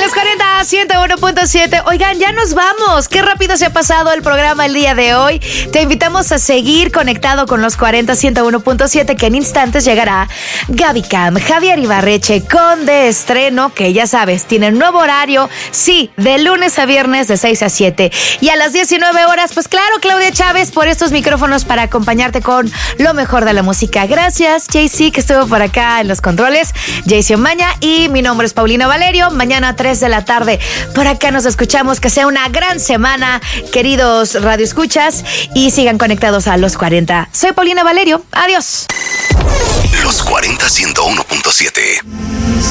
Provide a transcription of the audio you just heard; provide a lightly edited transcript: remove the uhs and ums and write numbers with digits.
los 40, 101.7. Oigan, ya nos vamos. Qué rápido se ha pasado el programa el día de hoy. Te invitamos a seguir conectado con los 40, 101.7, que en instantes llegará Gaby Cam, Javier Ibarreche con De Estreno, que ya sabes, tienen nuevo horario. Sí, de lunes a viernes de 6 a 7. Y a las 19 horas, pues claro, Claudia Chávez por estos micrófonos para acompañarte con lo mejor de la música. Gracias, JC, que estuvo por acá en los controles. JC Omaña y mi nombre es Paulina Valerio. Mañana a 3 de la tarde por acá nos escuchamos. Que sea una gran semana, queridos radioescuchas, y sigan conectados a los 40. Soy Paulina Valerio. Adiós. Los 40, 101.7.